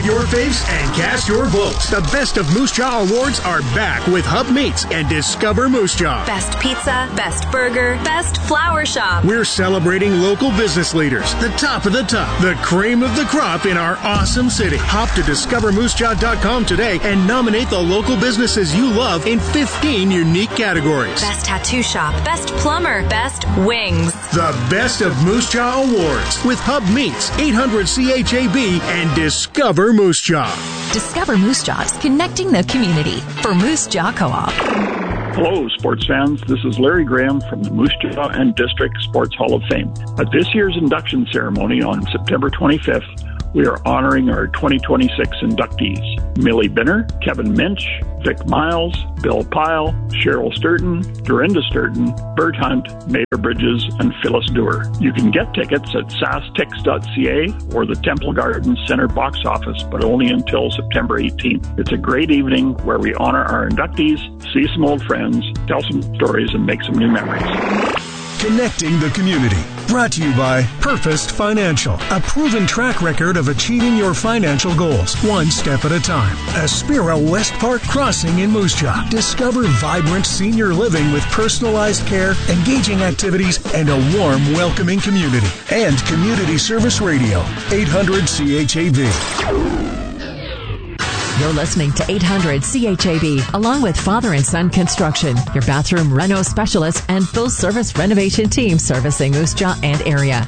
your faves and cast your votes. The Best of Moose Jaw Awards are back with Hub Meats and Discover Moose Jaw. Best pizza, best burger, best flower shop. We're celebrating local business leaders, the top of the top, the cream of the crop in our awesome city. Hop to discovermoosejaw.com today and nominate the local businesses you love in 15 unique categories. Best tattoo shop, best plumber, best wings. The Best of Moose Jaw Awards with Hub Meats, 800-CHAB, and Discover Moose Jaw. Discover Moose Jaw is connecting the community for Moose Jaw Co-op. Hello, sports fans. This is Larry Graham from the Moose Jaw and District Sports Hall of Fame. At this year's induction ceremony on September 25th, we are honoring our 2026 inductees. Millie Binner, Kevin Minch, Vic Miles, Bill Pyle, Cheryl Sturton, Dorinda Sturton, Bert Hunt, Mayor Bridges, and Phyllis Dewar. You can get tickets at sastix.ca or the Temple Gardens Center box office, but only until September 18th. It's a great evening where we honor our inductees, see some old friends, tell some stories, and make some new memories. Connecting the community. Brought to you by Purfest Financial, a proven track record of achieving your financial goals, one step at a time. Aspira West Park Crossing in Moose Jaw. Discover vibrant senior living with personalized care, engaging activities, and a warm, welcoming community. And Community Service Radio, 800-CHAB. You're listening to 800 CHAB, along with Father and Son Construction, your bathroom reno specialist and full-service renovation team servicing Moose Jaw and area.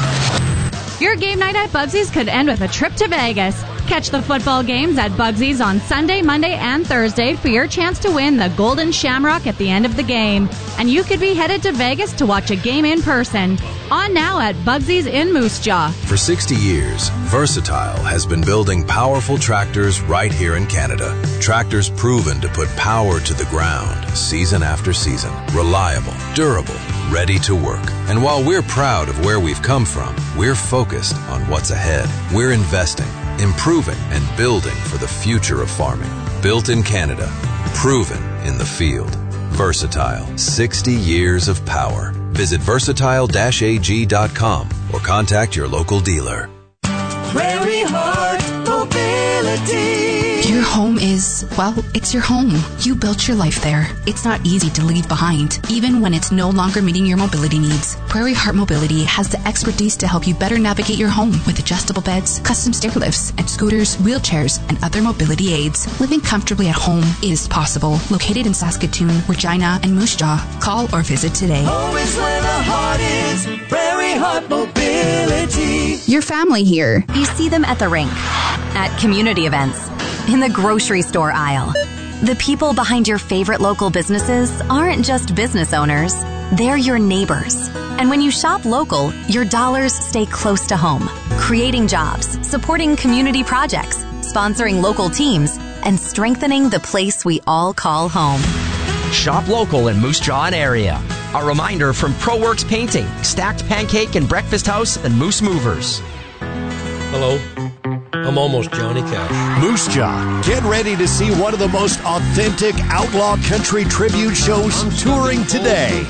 Your game night at Bugsy's could end with a trip to Vegas. Catch the football games at Bugsy's on Sunday, Monday, and Thursday for your chance to win the Golden Shamrock at the end of the game. And you could be headed to Vegas to watch a game in person. On now at Bugsy's in Moose Jaw. For 60 years, Versatile has been building powerful tractors right here in Canada. Tractors proven to put power to the ground season after season. Reliable, durable, ready to work. And while we're proud of where we've come from, we're focused on what's ahead. We're investing, improving, and building for the future of farming. Built in Canada, proven in the field. Versatile, 60 years of power. Visit versatile-ag.com or contact your local dealer. Prairie Heart Mobility. Your home is, well, it's your home. You built your life there. It's not easy to leave behind, even when it's no longer meeting your mobility needs. Prairie Heart Mobility has the expertise to help you better navigate your home with adjustable beds, custom stair lifts, and scooters, wheelchairs, and other mobility aids. Living comfortably at home is possible. Located in Saskatoon, Regina, and Moose Jaw. Call or visit today. Home is where the heart is. Prairie Heart Mobility. Your family here. You see them at the rink, at community events, in the grocery store aisle. The people behind your favorite local businesses aren't just business owners, they're your neighbors. And when you shop local, your dollars stay close to home, creating jobs, supporting community projects, sponsoring local teams, and strengthening the place we all call home. Shop local in Moose Jaw and area. A reminder from ProWorks Painting, Stacked Pancake and Breakfast House, and Moose Movers. Hello. I'm almost Johnny Cash. Moose Jaw, get ready to see one of the most authentic outlaw country tribute shows touring today.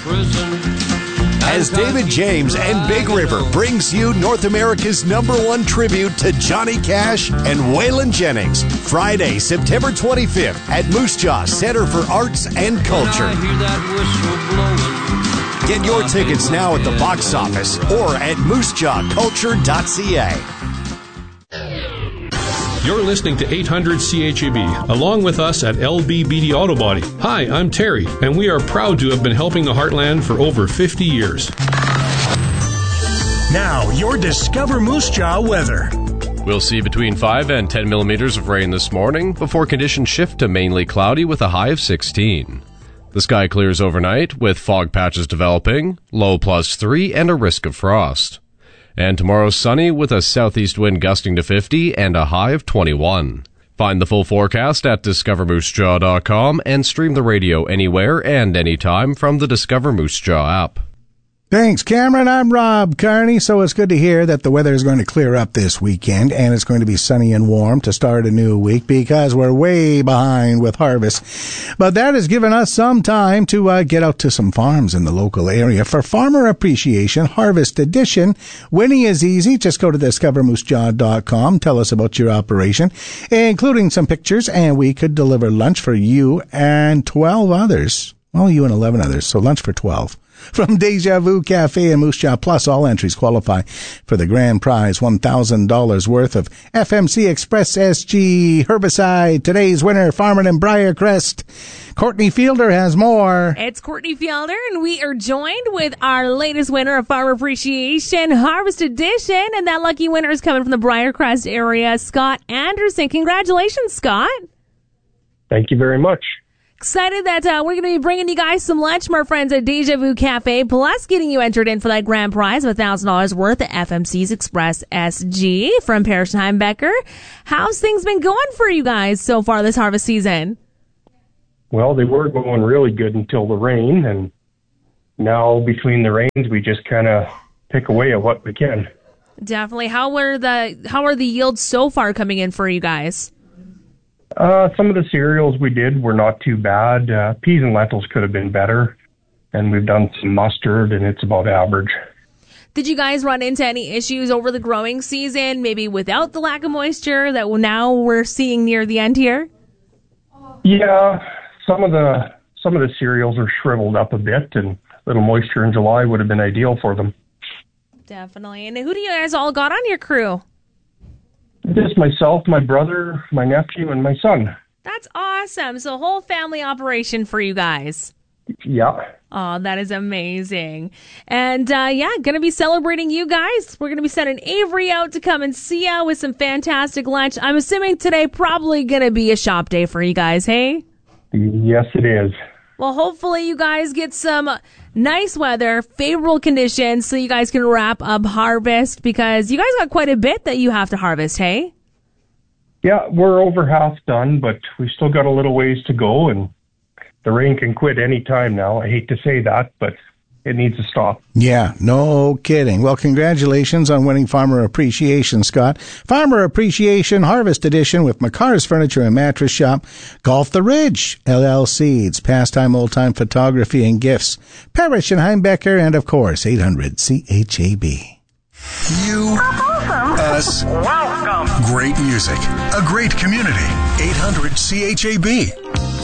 As David James and Big River brings you North America's #1 tribute to Johnny Cash and Waylon Jennings, Friday, September 25th at Moose Jaw Center for Arts and Culture. Get your tickets now at the box office or at moosejawculture.ca. You're listening to 800 CHAB, along with us at LBBD Auto Body. Hi, I'm Terry, and we are proud to have been helping the Heartland for over 50 years. Now, your Discover Moose Jaw weather. We'll see between 5 and 10 millimeters of rain this morning before conditions shift to mainly cloudy with a high of 16. The sky clears overnight with fog patches developing, low +3, and a risk of frost. And tomorrow sunny with a southeast wind gusting to 50 and a high of 21. Find the full forecast at discovermoosejaw.com and stream the radio anywhere and anytime from the Discover Moose Jaw app. Thanks, Cameron. I'm Rob Carney. So it's good to hear that the weather is going to clear up this weekend and it's going to be sunny and warm to start a new week because we're way behind with harvest. But that has given us some time to get out to some farms in the local area. For Farmer Appreciation Harvest Edition, winning is easy. Just go to discovermoosejaw.com. Tell us about your operation, including some pictures, and we could deliver lunch for you and 12 others. Well, you and 11 others, so lunch for 12. From Deja Vu Cafe in Moose Jaw, plus all entries qualify for the grand prize, $1,000 worth of FMC Express SG herbicide. Today's winner, Farmer in Briarcrest. Courtney Fielder has more. It's Courtney Fielder, and we are joined with our latest winner of Farmer Appreciation Harvest Edition, and that lucky winner is coming from the Briarcrest area, Scott Anderson. Congratulations, Scott. Thank you very much. Excited that we're going to be bringing you guys some lunch from our friends at Deja Vu Cafe, plus getting you entered in for that grand prize of $1,000 worth of FMC's Express SG from Parrish and Heimbecker. How's things been going for you guys so far this harvest season? Well, they were going really good until the rain, and now between the rains, we just kind of pick away at what we can. Definitely. How are the yields so far coming in for you guys? Some of the cereals we did were not too bad. Peas and lentils could have been better, and we've done some mustard, and it's about average. Did you guys run into any issues over the growing season, maybe without the lack of moisture that now we're seeing near the end here? Yeah, some of the cereals are shriveled up a bit, and a little moisture in July would have been ideal for them. Definitely. And who do you guys all got on your crew? Just myself, my brother, my nephew, and my son. That's awesome. So whole family operation for you guys. Yeah. Oh, that is amazing. And, going to be celebrating you guys. We're going to be sending Avery out to come and see you with some fantastic lunch. I'm assuming today probably going to be a shop day for you guys, hey? Yes, it is. Well, hopefully you guys get some nice weather, favorable conditions, so you guys can wrap up harvest, because you guys got quite a bit that you have to harvest, hey? Yeah, we're over half done, but we still got a little ways to go, and the rain can quit any time now. I hate to say that, but it needs to stop. Yeah, no kidding. Well, congratulations on winning Farmer Appreciation, Scott. Farmer Appreciation Harvest Edition with McCarr's Furniture and Mattress Shop, Golf the Ridge, LL Seeds, Pastime Old Time Photography and Gifts, Parrish and Heimbecker, and of course, 800 CHAB. You, us, welcome. Great music, a great community. 800 CHAB.